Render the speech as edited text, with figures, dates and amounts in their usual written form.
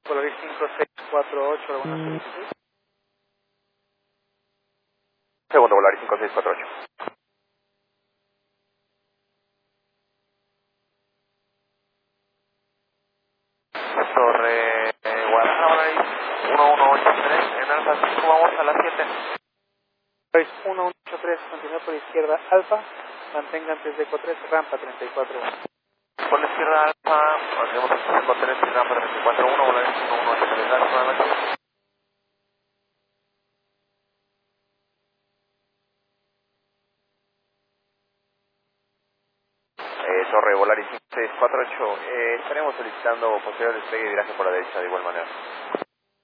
Volaris 5648, alguna solicitud. Segundo, Volaris 5648. Torre Guadalajara, Volaris 1183, en Alfa 5, vamos a las 7. Volaris 1183, continúa por izquierda Alfa, mantenga antes de Eco 3, rampa 34. Por la izquierda Alfa, mantenemos el contener en rampa 34-1, Volaris 1183, Alfa, buenas noches. Torre Volaris 5648, estaremos solicitando posterior despegue y viraje por la derecha de igual manera.